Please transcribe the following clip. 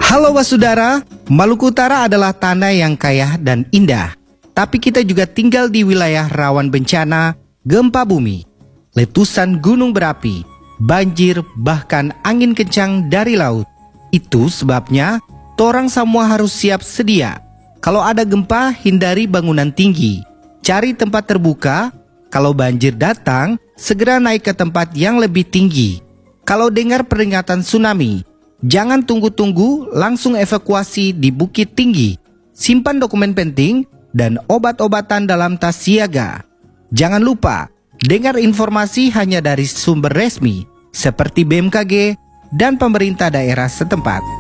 Halo Basudara, Maluku Utara adalah tanah yang kaya dan indah. Tapi kita juga tinggal di wilayah rawan bencana, gempa bumi, letusan gunung berapi, banjir, bahkan angin kencang dari laut. Itu sebabnya torang semua harus siap sedia. Kalau ada gempa, hindari bangunan tinggi. Cari tempat terbuka. Kalau banjir datang, segera naik ke tempat yang lebih tinggi. Kalau dengar peringatan tsunami, jangan tunggu-tunggu, langsung evakuasi di bukit tinggi. Simpan dokumen penting dan obat-obatan dalam tas siaga. Jangan lupa, dengar informasi hanya dari sumber resmi seperti BMKG dan pemerintah daerah setempat.